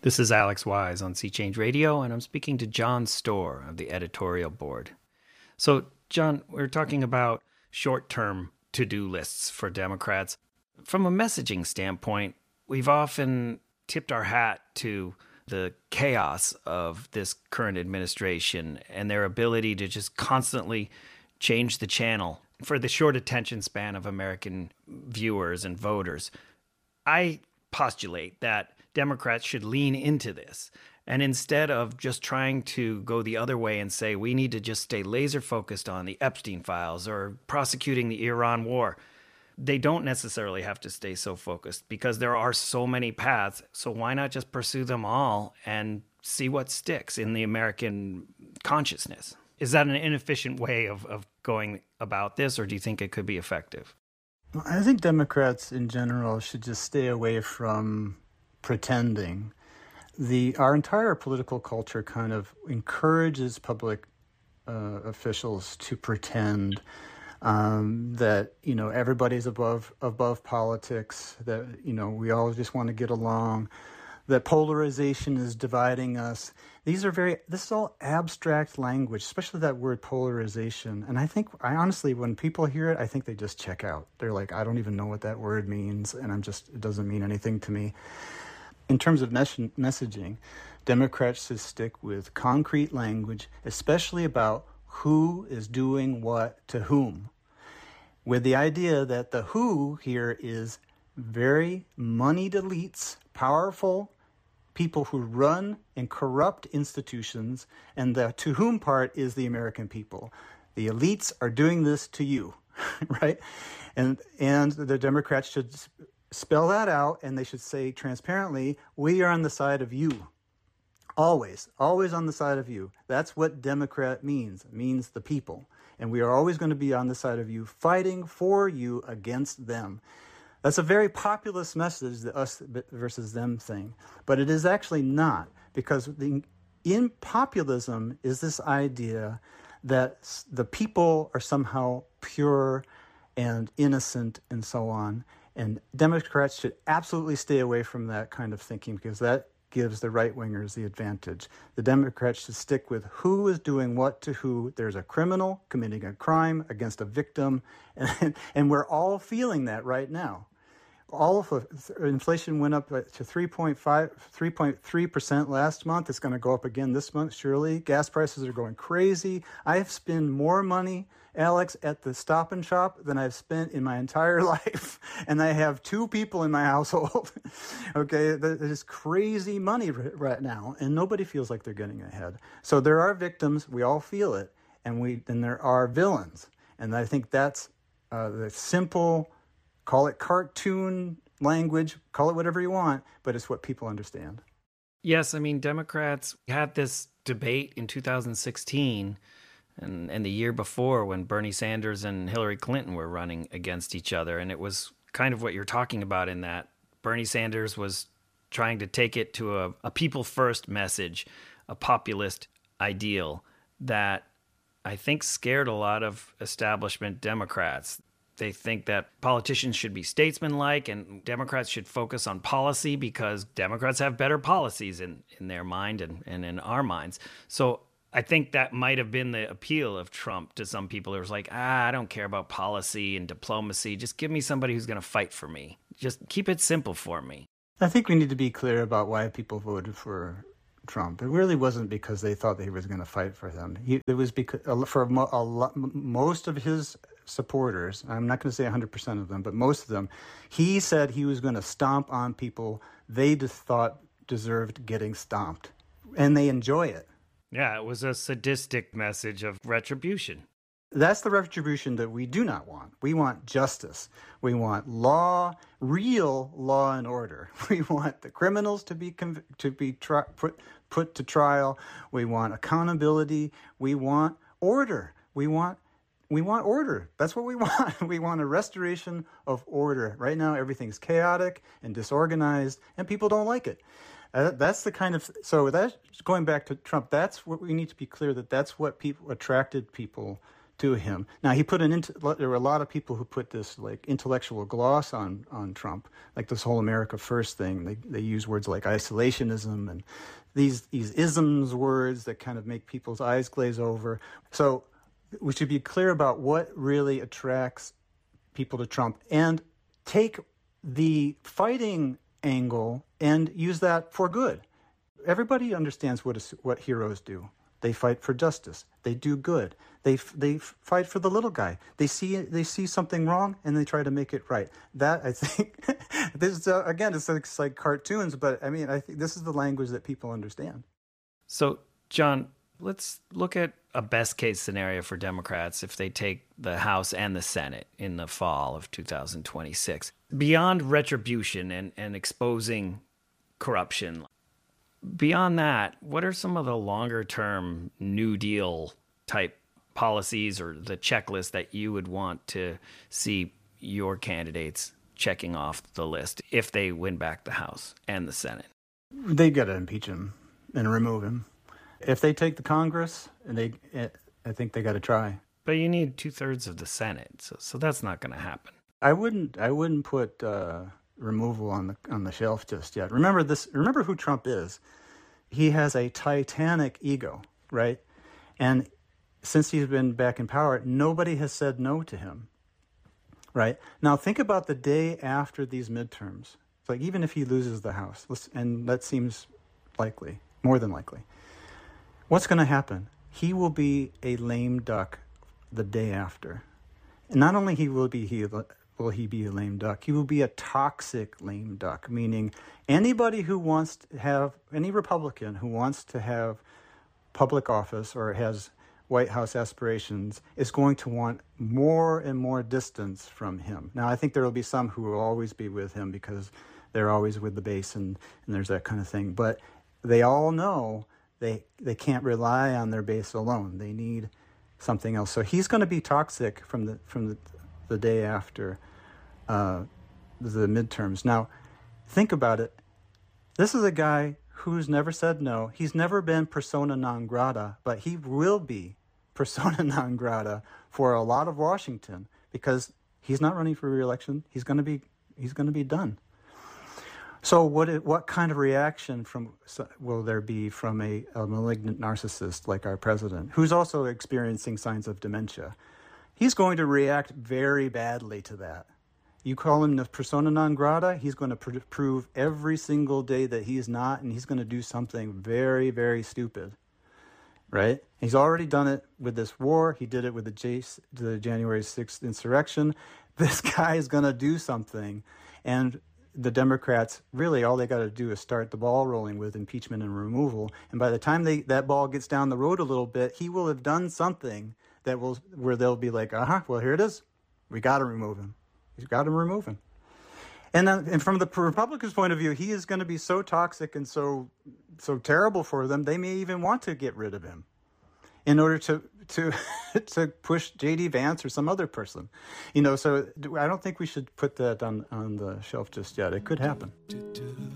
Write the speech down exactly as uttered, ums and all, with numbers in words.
This is Alex Wise on Sea Change Radio, and I'm speaking to John Storr of the editorial board. So, John, we're talking about short-term to-do lists for Democrats. From a messaging standpoint, we've often tipped our hat to the chaos of this current administration and their ability to just constantly change the channel for the short attention span of American viewers and voters. I postulate that Democrats should lean into this. And instead of just trying to go the other way and say, we need to just stay laser focused on the Epstein files or prosecuting the Iran war, they don't necessarily have to stay so focused because there are so many paths. So why not just pursue them all and see what sticks in the American consciousness? Is that an inefficient way of, of going about this, or do you think it could be effective? I think Democrats in general should just stay away from pretending. The our entire political culture kind of encourages public uh, officials to pretend um, that you know everybody's above above politics. That you know we all just want to get along. That polarization is dividing us. These are very. This is all abstract language, especially that word polarization. And I think, I honestly, when people hear it, I think they just check out. They're like, I don't even know what that word means, and I'm just. It doesn't mean anything to me. In terms of mes- messaging, Democrats should stick with concrete language, especially about who is doing what to whom, with the idea that the who here is very moneyed elites, powerful people who run and corrupt institutions, and the to whom part is the American people. The elites are doing this to you, right? And and the Democrats should spell that out, and they should say transparently, we are on the side of you. Always, always on the side of you. That's what Democrat means. It means the people. And we are always going to be on the side of you, fighting for you against them. That's a very populist message, the us versus them thing. But it is actually not, because the, in populism is this idea that the people are somehow pure and innocent and so on. And Democrats should absolutely stay away from that kind of thinking, because that gives the right-wingers the advantage. The Democrats should stick with who is doing what to who. There's a criminal committing a crime against a victim, and, and we're all feeling that right now. All of the, inflation went up to three point five, three point three percent last month. It's going to go up again this month, surely. Gas prices are going crazy. I've spent more money, Alex, at the Stop and Shop than I've spent in my entire life. And I have two people in my household. Okay, there's crazy money right now, and nobody feels like they're getting ahead. So there are victims. We all feel it. And we and there are villains. And I think that's uh, the simple, call it cartoon language, call it whatever you want, but it's what people understand. Yes, I mean, Democrats had this debate in two thousand sixteen and, and the year before when Bernie Sanders and Hillary Clinton were running against each other. And it was kind of what you're talking about in that Bernie Sanders was trying to take it to a, a people-first message, a populist ideal that I think scared a lot of establishment Democrats. They think that politicians should be statesmanlike and Democrats should focus on policy because Democrats have better policies in, in their mind and, and in our minds. So I think that might have been the appeal of Trump to some people. It was like, ah, I don't care about policy and diplomacy. Just give me somebody who's going to fight for me. Just keep it simple for me. I think we need to be clear about why people voted for Trump. It really wasn't because they thought that he was going to fight for them. He, it was because for mo- a lot, most of his supporters, I'm not going to say one hundred percent of them, but most of them, he said he was going to stomp on people they just thought deserved getting stomped. And they enjoy it. Yeah, it was a sadistic message of retribution. That's the retribution that we do not want. We want justice. We want law, real law and order. We want the criminals to be conv- to be tri- put put to trial. We want accountability. We want order. We want we want order. That's what we want. We want a restoration of order. Right now, everything's chaotic and disorganized, and people don't like it. Uh, that's the kind of so that's going back to Trump. That's what we need to be clear that that's what people attracted people to him. Now, he put an int- there were a lot of people who put this like intellectual gloss on on Trump, like this whole America First thing. They they use words like isolationism and these these isms words that kind of make people's eyes glaze over. So we should be clear about what really attracts people to Trump and take the fighting angle and use that for good. Everybody understands what is, what heroes do. They fight for justice. They do good. They they fight for the little guy. They see they see something wrong and they try to make it right. That I think this is, uh, again it's like, it's like cartoons, but I mean I think this is the language that people understand. So John, let's look at a best case scenario for Democrats if they take the House and the Senate in the fall of two thousand twenty-six. Beyond retribution and, and exposing corruption, beyond that, what are some of the longer term New Deal type policies or the checklist that you would want to see your candidates checking off the list if they win back the House and the Senate? They got to impeach him and remove him. If they take the Congress, and they, I think they got to try. But you need two thirds of the Senate, so so that's not going to happen. I wouldn't. I wouldn't put uh, removal on the on the shelf just yet. Remember this. Remember who Trump is. He has a titanic ego, right? And since he's been back in power, nobody has said no to him, right? Now think about the day after these midterms. It's like even if he loses the House, and that seems likely, more than likely. What's going to happen? He will be a lame duck the day after. And not only he will be he will he be a lame duck, he will be a toxic lame duck, meaning anybody who wants to have, any Republican who wants to have public office or has White House aspirations is going to want more and more distance from him. Now, I think there will be some who will always be with him because they're always with the base and, and there's that kind of thing. But they all know They they can't rely on their base alone. They need something else. So he's going to be toxic from the from the, the day after uh, the midterms. Now, think about it. This is a guy who's never said no. He's never been persona non grata, but he will be persona non grata for a lot of Washington because he's not running for re-election. He's going to be he's going to be done. So what what kind of reaction from will there be from a, a malignant narcissist like our president, who's also experiencing signs of dementia? He's going to react very badly to that. You call him the persona non grata, he's going to pr- prove every single day that he is not, and he's going to do something very, very stupid, right? He's already done it with this war. He did it with the, J- the January sixth insurrection. This guy is going to do something, and the Democrats, really all they got to do is start the ball rolling with impeachment and removal. And by the time they that ball gets down the road a little bit, he will have done something that will where they'll be like, uh-huh, well, here it is. We got to remove him. He's got to remove him. And then, and from the Republicans' point of view, he is going to be so toxic and so so terrible for them, they may even want to get rid of him in order to to to push J D Vance or some other person. You know, so I don't think we should put that on, on the shelf just yet. It could happen.